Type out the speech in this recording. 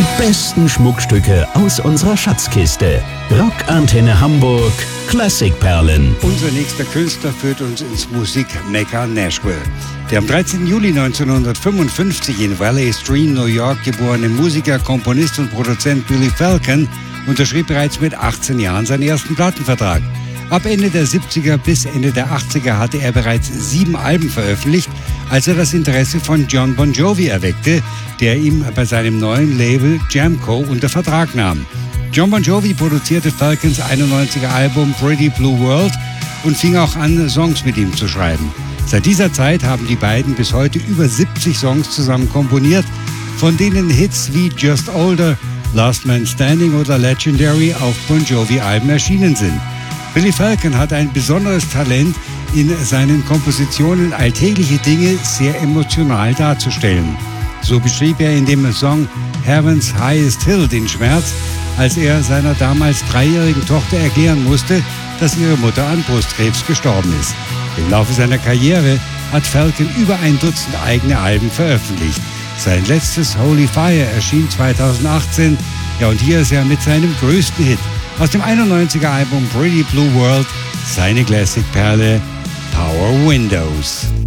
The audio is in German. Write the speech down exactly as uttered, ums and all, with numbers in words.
besten Schmuckstücke aus unserer Schatzkiste. Rockantenne Hamburg Klassikperlen. Unser nächster Künstler führt uns ins Musikmekka Nashville. Der am dreizehnten Juli neunzehnhundertfünfundfünfzig in Valley Stream, New York geborene Musiker, Komponist und Produzent Billy Falcon unterschrieb bereits mit achtzehn Jahren seinen ersten Plattenvertrag. Ab Ende der siebziger bis Ende der achtziger hatte er bereits sieben Alben veröffentlicht, als er das Interesse von Jon Bon Jovi erweckte, der ihm bei seinem neuen Label Jamco unter Vertrag nahm. Jon Bon Jovi produzierte Falcons einundneunziger Album Pretty Blue World und fing auch an, Songs mit ihm zu schreiben. Seit dieser Zeit haben die beiden bis heute über siebzig Songs zusammen komponiert, von denen Hits wie Just Older, Last Man Standing oder Legendary auf Bon Jovi-Alben erschienen sind. Billy Falcon hat ein besonderes Talent, in seinen Kompositionen alltägliche Dinge sehr emotional darzustellen. So beschrieb er in dem Song Heaven's Highest Hill den Schmerz, als er seiner damals dreijährigen Tochter erklären musste, dass ihre Mutter an Brustkrebs gestorben ist. Im Laufe seiner Karriere hat Falcon über ein Dutzend eigene Alben veröffentlicht. Sein letztes Holy Fire erschien zweitausendachtzehn, ja, und hier ist er mit seinem größten Hit aus dem einundneunziger Album Pretty Blue World, seine Classic-Perle Power Windows.